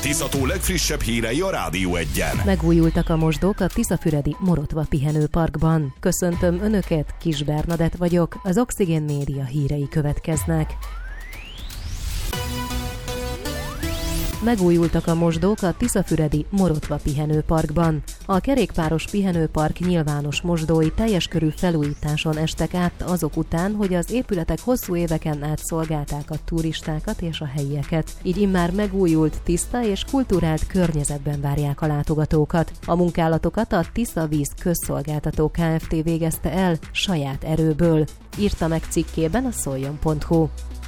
Tisza-tó legfrissebb hírei a Rádió Egyen. Megújultak a mosdók a tiszafüredi Morotva pihenőparkban. Köszöntöm Önöket, Kis Bernadett vagyok, az Oxigén Média hírei következnek. Megújultak a mosdók a tiszafüredi Morotva pihenőparkban. A kerékpáros pihenőpark nyilvános mosdói teljes körű felújításon estek át azok után, hogy az épületek hosszú éveken át szolgálták a turistákat és a helyieket. Így immár megújult, tiszta és kulturált környezetben várják a látogatókat. A munkálatokat a Tisza Víz Közszolgáltató Kft. Végezte el saját erőből, írta meg cikkében a szoljon.hu.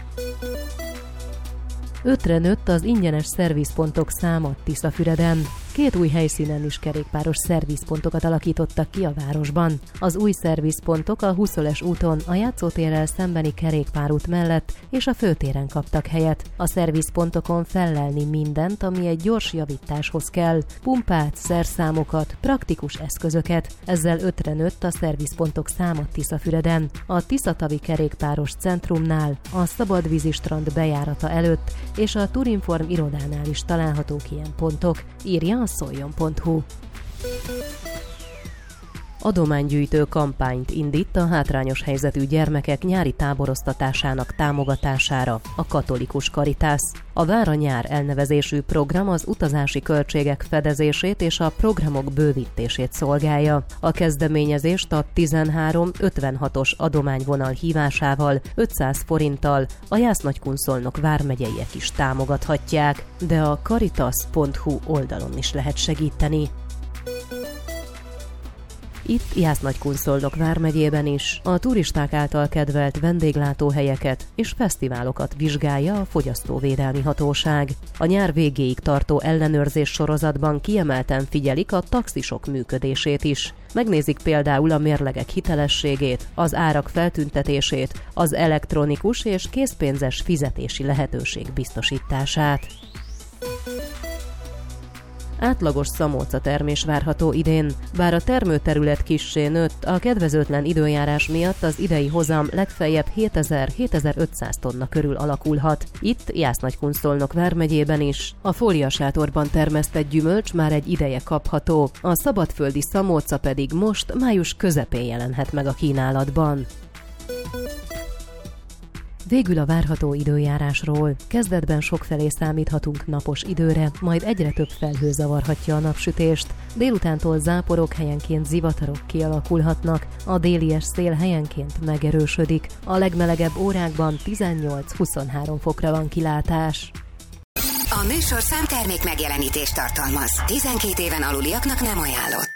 5-re nőtt az ingyenes szervizpontok száma Tiszafüreden. 2 új helyszínen is kerékpáros szervizpontokat alakítottak ki a városban. Az új szervizpontok a Huszoles úton, a játszótérrel szembeni kerékpárút mellett és a főtéren kaptak helyet. A szervizpontokon fellelni mindent, ami egy gyors javításhoz kell. Pumpát, szerszámokat, praktikus eszközöket. Ezzel 5-re nőtt a szervizpontok száma Tiszafüreden. A Tiszatavi kerékpáros centrumnál, a Szabadvízi strand bejárata előtt és a Turinform irodánál is találhatók ilyen pontok, írja a szoljon.hu. Adománygyűjtő kampányt indít a hátrányos helyzetű gyermekek nyári táboroztatásának támogatására a Katolikus Karitász. A Vár a nyár elnevezésű program az utazási költségek fedezését és a programok bővítését szolgálja. A kezdeményezést a 13-56-os adományvonal hívásával 500 forinttal a Jász-Nagykunszolnok vármegyeiek is támogathatják, de a caritas.hu oldalon is lehet segíteni. Itt Jász-Nagykunszolnok vármegyében is a turisták által kedvelt vendéglátóhelyeket és fesztiválokat vizsgálja a Fogyasztóvédelmi Hatóság. A nyár végéig tartó ellenőrzés sorozatban kiemelten figyelik a taxisok működését is. Megnézik például a mérlegek hitelességét, az árak feltüntetését, az elektronikus és készpénzes fizetési lehetőség biztosítását. Átlagos szamóca termés várható idén. Bár a termőterület kissé nőtt, a kedvezőtlen időjárás miatt az idei hozam legfeljebb 7000-7500 tonna körül alakulhat. Itt Jász-Nagykunszolnok vármegyében is. A fóliasátorban termesztett gyümölcs már egy ideje kapható, a szabadföldi szamóca pedig most május közepén jelenhet meg a kínálatban. Végül a várható időjárásról. Kezdetben sokfelé számíthatunk napos időre, majd egyre több felhő zavarhatja a napsütést. Délutántól záporok, helyenként zivatarok kialakulhatnak, a délies szél helyenként megerősödik. A legmelegebb órákban 18-23 fokra van kilátás. A műsorszám termék megjelenítést tartalmaz. 12 éven aluliaknak nem ajánlott.